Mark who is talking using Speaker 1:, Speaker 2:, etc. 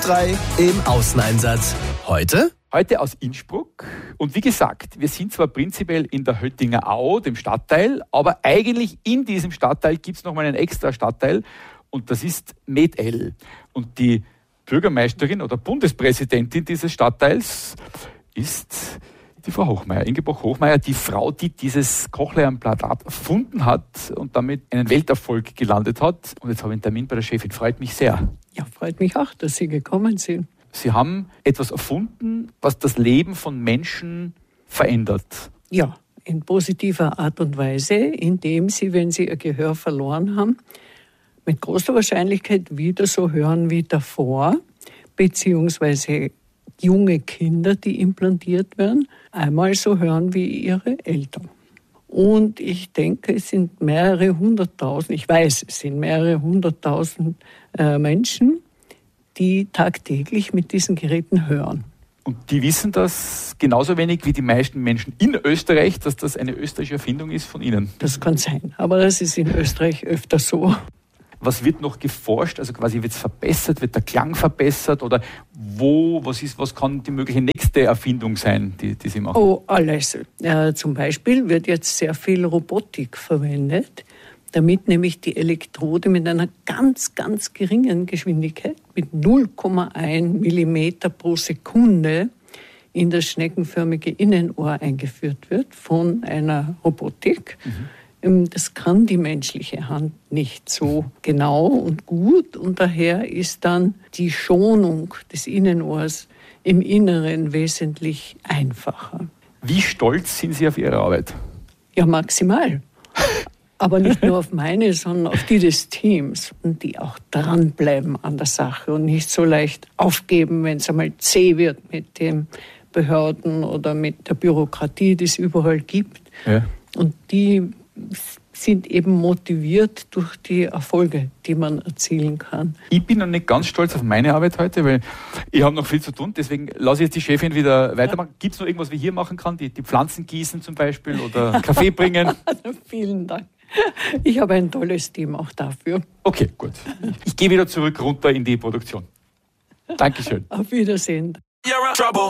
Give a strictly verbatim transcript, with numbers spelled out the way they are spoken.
Speaker 1: drei im Außeneinsatz. Heute?
Speaker 2: Heute aus Innsbruck. Und wie gesagt, wir sind zwar prinzipiell in der Höttinger Au, dem Stadtteil, aber eigentlich in diesem Stadtteil gibt es nochmal einen extra Stadtteil und das ist Med-El. Und die Bürgermeisterin oder Bundespräsidentin dieses Stadtteils ist die Frau Hochmeier, Ingeborg Hochmeier, die Frau, die dieses Cochlea-Implantat erfunden hat und damit einen Welterfolg gelandet hat. Und jetzt habe ich einen Termin bei der Chefin. Freut mich sehr.
Speaker 3: Ja, freut mich auch, dass Sie gekommen sind.
Speaker 2: Sie haben etwas erfunden, was das Leben von Menschen verändert.
Speaker 3: Ja, in positiver Art und Weise, indem Sie, wenn Sie Ihr Gehör verloren haben, mit großer Wahrscheinlichkeit wieder so hören wie davor, beziehungsweise junge Kinder, die implantiert werden, einmal so hören wie ihre Eltern. Und ich denke, es sind mehrere hunderttausend, ich weiß, es sind mehrere hunderttausend äh, Menschen, die tagtäglich mit diesen Geräten hören.
Speaker 2: Und die wissen das genauso wenig wie die meisten Menschen in Österreich, dass das eine österreichische Erfindung ist von Ihnen.
Speaker 3: Das kann sein, aber das ist in Österreich öfter so.
Speaker 2: Was wird noch geforscht? Also quasi wird es verbessert, wird der Klang verbessert oder wo, was ist, was kann die mögliche nächste Erfindung sein, die, die Sie machen?
Speaker 3: Oh, alles. Äh, zum Beispiel wird jetzt sehr viel Robotik verwendet, damit nämlich die Elektrode mit einer ganz, ganz geringen Geschwindigkeit, mit null Komma eins Millimeter pro Sekunde in das schneckenförmige Innenohr eingeführt wird von einer Robotik. Mhm. Das kann die menschliche Hand nicht so genau und gut und daher ist dann die Schonung des Innenohrs im Inneren wesentlich einfacher.
Speaker 2: Wie stolz sind Sie auf Ihre Arbeit?
Speaker 3: Ja, maximal. Aber nicht nur auf meine, sondern auf die des Teams und die auch dranbleiben an der Sache und nicht so leicht aufgeben, wenn es einmal zäh wird mit den Behörden oder mit der Bürokratie, die es überall gibt. Ja. Und die sind eben motiviert durch die Erfolge, die man erzielen kann.
Speaker 2: Ich bin noch nicht ganz stolz auf meine Arbeit heute, weil ich habe noch viel zu tun. Deswegen lasse ich jetzt die Chefin wieder weitermachen. Ja. Gibt es noch irgendwas, was ich hier machen kann? Die, die Pflanzen gießen zum Beispiel oder Kaffee bringen?
Speaker 3: Vielen Dank. Ich habe ein tolles Team auch dafür.
Speaker 2: Okay, gut. Ich gehe wieder zurück runter in die Produktion. Dankeschön.
Speaker 3: Auf Wiedersehen.